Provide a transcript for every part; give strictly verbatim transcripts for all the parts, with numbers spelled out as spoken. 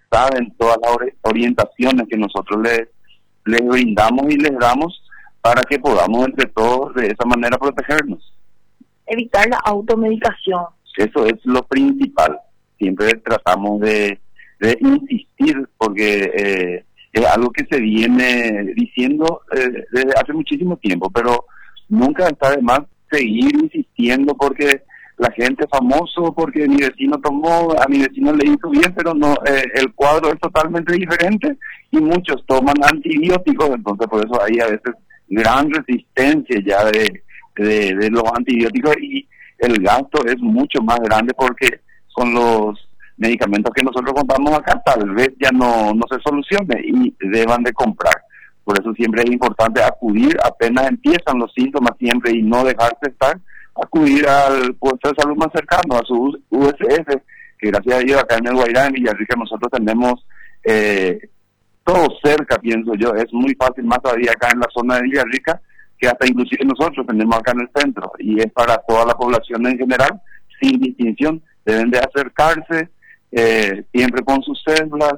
saben todas las ori- orientaciones que nosotros les, les brindamos y les damos para que podamos entre todos de esa manera protegernos. Evitar la automedicación. Eso es lo principal. Siempre tratamos de, de insistir porque eh, es algo que se viene diciendo eh, desde hace muchísimo tiempo, pero nunca está de más seguir insistiendo porque la gente famoso, porque mi vecino tomó, a mi vecino le hizo bien, pero no, eh, el cuadro es totalmente diferente y muchos toman antibióticos, entonces por eso hay a veces gran resistencia ya de, de, de los antibióticos y el gasto es mucho más grande porque con los medicamentos que nosotros contamos acá tal vez ya no, no se solucione y deban de comprar. Por eso siempre es importante acudir apenas empiezan los síntomas siempre y no dejarse estar, acudir al puesto de salud más cercano, a su U S F, que gracias a Dios acá en el Guairá, en Villarrica, nosotros tenemos eh, todo cerca, pienso yo, es muy fácil, más todavía acá en la zona de Villarrica, que hasta inclusive nosotros tenemos acá en el centro, y es para toda la población en general, sin distinción, deben de acercarse, eh, siempre con sus cédulas,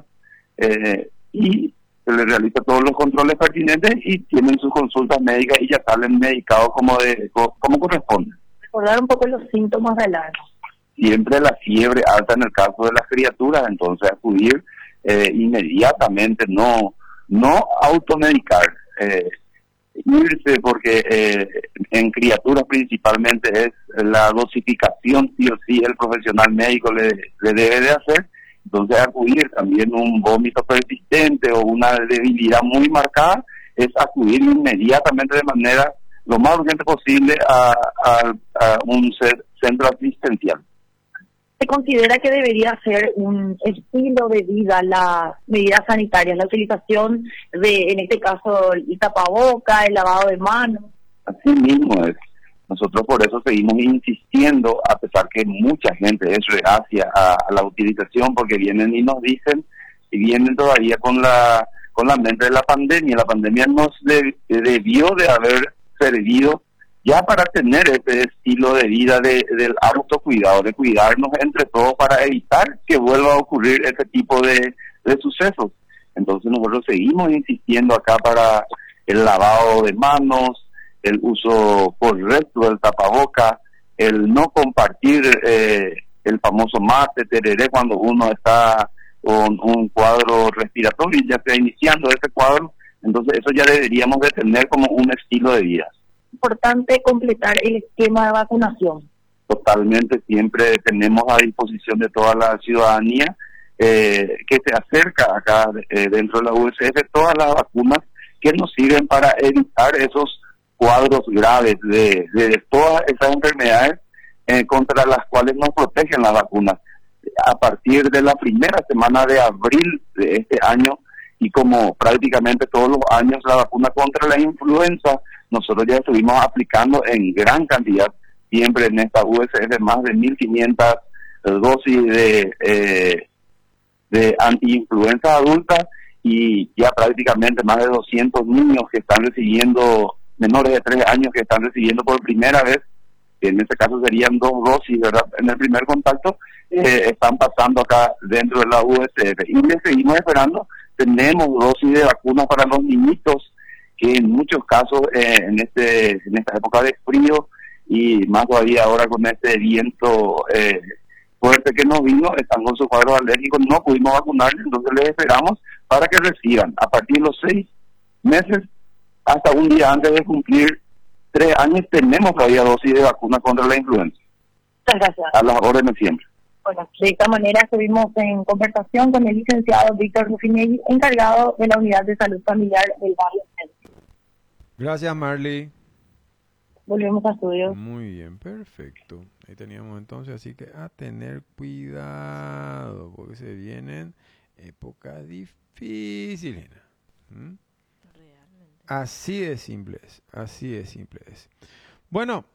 eh, y se les realiza todos los controles pertinentes y tienen sus consultas médicas y ya salen medicados como de como corresponde. Recordar un poco los síntomas de alarma. Siempre la fiebre alta en el caso de las criaturas, entonces acudir eh, inmediatamente, no no automedicar, eh, irse porque eh, en criaturas principalmente es la dosificación, sí o sí el profesional médico le, le debe de hacer. Entonces acudir también un vómito persistente o una debilidad muy marcada es acudir inmediatamente de manera lo más urgente posible a, a, a un centro asistencial. ¿Se considera que debería ser un estilo de vida las medidas sanitarias, la utilización de, en este caso, el tapaboca, el lavado de manos? Así mismo es. Nosotros por eso seguimos insistiendo, a pesar que mucha gente es reacia a, a la utilización, porque vienen y nos dicen, y vienen todavía con la con la mente de la pandemia. La pandemia nos de, debió de haber servido ya para tener este estilo de vida de, del autocuidado, de cuidarnos entre todos para evitar que vuelva a ocurrir este tipo de, de sucesos. Entonces nosotros seguimos insistiendo acá para el lavado de manos, el uso correcto del tapaboca, el no compartir eh, el famoso mate, tereré, cuando uno está con un cuadro respiratorio y ya está iniciando ese cuadro, entonces eso ya deberíamos de tener como un estilo de vida. Importante completar el esquema de vacunación. Totalmente, siempre tenemos a disposición de toda la ciudadanía eh, que se acerca acá eh, dentro de la U S F todas las vacunas que nos sirven para evitar esos cuadros graves de, de todas esas enfermedades eh, contra las cuales nos protegen las vacunas. A partir de la primera semana de abril de este año, y como prácticamente todos los años la vacuna contra la influenza, nosotros ya estuvimos aplicando en gran cantidad, siempre en esta U S F, más de mil quinientas dosis de, eh, de antiinfluenza adulta, y ya prácticamente más de doscientos niños que están recibiendo, menores de tres años que están recibiendo por primera vez, que en este caso serían dos dosis, ¿verdad? En el primer contacto, eh, están pasando acá dentro de la U S F. Y le seguimos esperando, tenemos dosis de vacunas para los niñitos, que en muchos casos eh, en este en esta época de frío, y más todavía ahora con este viento eh, fuerte que nos vino, están con sus cuadros alérgicos, no pudimos vacunarles, entonces les esperamos para que reciban a partir de los seis meses hasta un día antes de cumplir tres años, tenemos todavía dosis de vacuna contra la influenza. Muchas gracias. A las órdenes siempre. Bueno, de esta manera estuvimos en conversación con el licenciado Víctor Rufinelli, encargado de la Unidad de Salud Familiar del Barrio Centro. Gracias, Marley. Volvemos a estudio. Muy bien, perfecto. Ahí teníamos entonces, así que a tener cuidado, porque se vienen épocas difíciles. ¿Mm? Así de simple es, así de simple es. Bueno,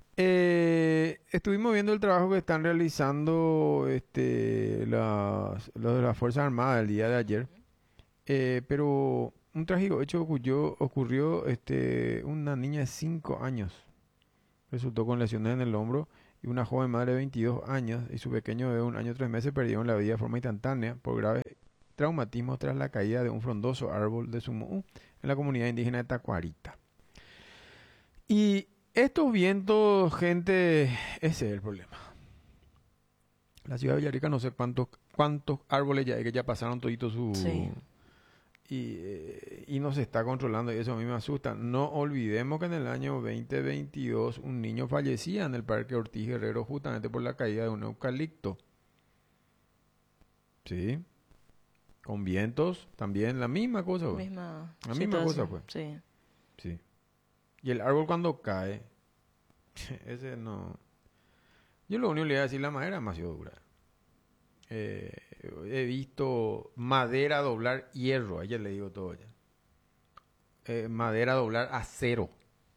eh, estuvimos viendo el trabajo que están realizando este, las, los de las Fuerzas Armadas el día de ayer, eh, pero un trágico hecho ocurrió, ocurrió este, una niña de cinco años, resultó con lesiones en el hombro, y una joven madre de veintidós años y su pequeño de un año y tres meses perdieron la vida de forma instantánea por graves traumatismo tras la caída de un frondoso árbol de sumo en la comunidad indígena de Tacuarita. Y estos vientos, gente, ese es el problema. La ciudad de Villarrica no sé cuántos cuántos árboles ya hay, que ya pasaron toditos su... Sí. Y, eh, y no se está controlando y eso a mí me asusta. No olvidemos que en el año veinte veintidós un niño fallecía en el Parque Ortiz Guerrero justamente por la caída de un eucalipto. Sí. Con vientos también la misma cosa. Fue. Misma la misma cosa fue. Sí. Sí. Y el árbol cuando cae, ese no... Yo lo único que le voy a decir, la madera es demasiado dura. Eh, he visto madera doblar hierro, a ella le digo todo ya. Eh, madera doblar acero.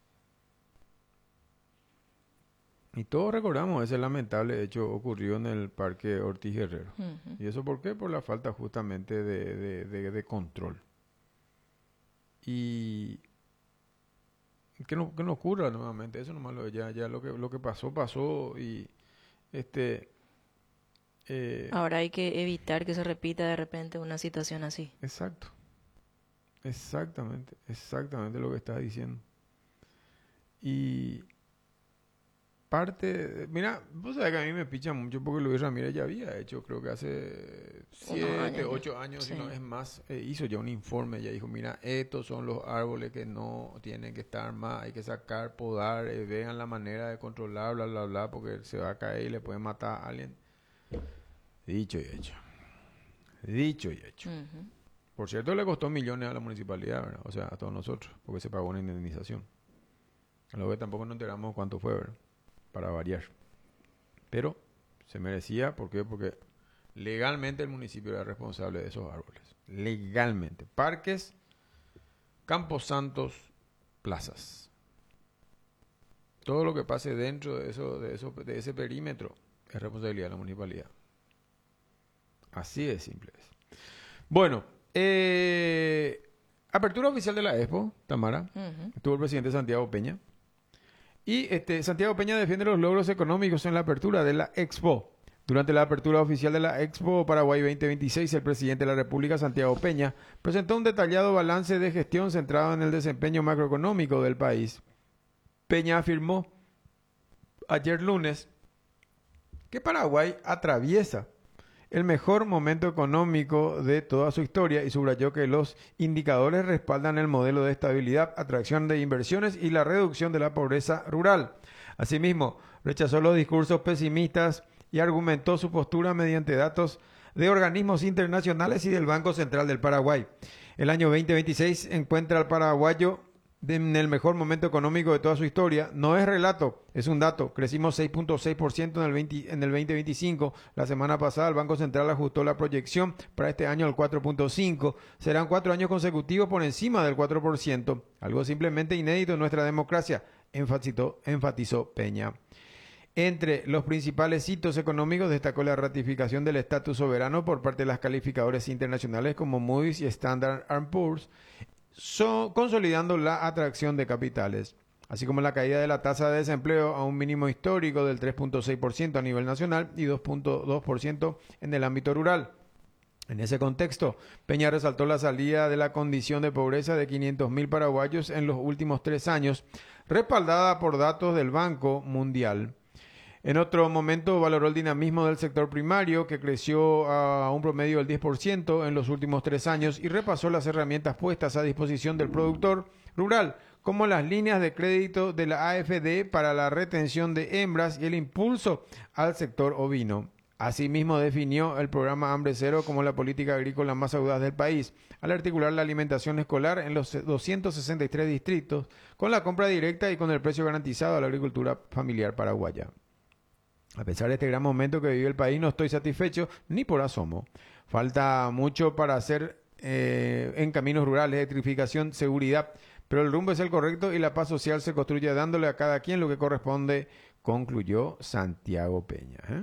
Y todos recordamos ese lamentable hecho ocurrido en el Parque Ortiz Guerrero. Uh-huh. ¿Y eso por qué? Por la falta justamente de, de, de, de control. Y que no, que no ocurra nuevamente, eso nomás lo, ya, ya lo que lo que pasó, pasó y este eh, ahora hay que evitar que se repita de repente una situación así. Exacto. Exactamente, exactamente lo que estás diciendo. Y parte, mira, vos sabés que a mí me picha mucho porque Luis Ramírez ya había hecho, creo que hace siete, ocho años, sí. Si no es más, eh, hizo ya un informe, ya dijo, mira, estos son los árboles que no tienen que estar más, hay que sacar, podar, eh, vean la manera de controlar, bla, bla, bla, porque se va a caer y le puede matar a alguien. Dicho y hecho. Dicho y hecho. Uh-huh. Por cierto, le costó millones a la municipalidad, ¿verdad? O sea, a todos nosotros, porque se pagó una indemnización. A lo que tampoco nos enteramos cuánto fue, ¿verdad? Para variar. Pero se merecía, ¿por qué? Porque legalmente el municipio era responsable de esos árboles. Legalmente. Parques, campos santos, plazas. Todo lo que pase dentro de eso, de eso, de ese perímetro es responsabilidad de la municipalidad. Así de simple es. Bueno, eh, apertura oficial de la Expo, Tamara. Uh-huh. Estuvo el presidente Santiago Peña. Y este, Santiago Peña defiende los logros económicos en la apertura de la Expo. Durante la apertura oficial de la Expo Paraguay veinte veintiséis, el presidente de la República, Santiago Peña, presentó un detallado balance de gestión centrado en el desempeño macroeconómico del país. Peña afirmó ayer lunes que Paraguay atraviesa el mejor momento económico de toda su historia y subrayó que los indicadores respaldan el modelo de estabilidad, atracción de inversiones y la reducción de la pobreza rural. Asimismo, rechazó los discursos pesimistas y argumentó su postura mediante datos de organismos internacionales y del Banco Central del Paraguay. El año veinte veintiséis encuentra al paraguayo en el mejor momento económico de toda su historia. No es relato, es un dato. Crecimos seis punto seis por ciento en el veinte, en el veinte veinticinco. La semana pasada el Banco Central ajustó la proyección para este año al cuatro punto cinco. Serán cuatro años consecutivos por encima del cuatro por ciento. Algo simplemente inédito en nuestra democracia, enfatizó, enfatizó Peña. Entre los principales hitos económicos destacó la ratificación del estatus soberano por parte de las calificadores internacionales como Moody's y Standard and Poor's, So, consolidando la atracción de capitales, así como la caída de la tasa de desempleo a un mínimo histórico del tres punto seis por ciento a nivel nacional y dos punto dos por ciento en el ámbito rural. En ese contexto, Peña resaltó la salida de la condición de pobreza de quinientos mil paraguayos en los últimos tres años, respaldada por datos del Banco Mundial. En otro momento valoró el dinamismo del sector primario, que creció a un promedio del diez por ciento en los últimos tres años y repasó las herramientas puestas a disposición del productor rural, como las líneas de crédito de la A F D para la retención de hembras y el impulso al sector ovino. Asimismo, definió el programa Hambre Cero como la política agrícola más audaz del país, al articular la alimentación escolar en los doscientos sesenta y tres distritos, con la compra directa y con el precio garantizado a la agricultura familiar paraguaya. A pesar de este gran momento que vive el país, no estoy satisfecho ni por asomo. Falta mucho para hacer eh, en caminos rurales, electrificación, seguridad, pero el rumbo es el correcto y la paz social se construye dándole a cada quien lo que corresponde, concluyó Santiago Peña. ¿eh?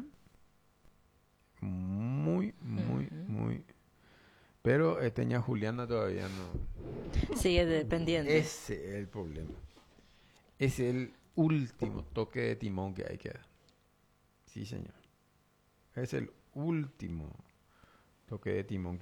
Muy, muy, uh-huh. muy... Pero este ña Juliana todavía no... Sigue dependiente. Ese es el problema. Es el último toque de timón que hay que dar. Sí, señor. Es el último toque de timón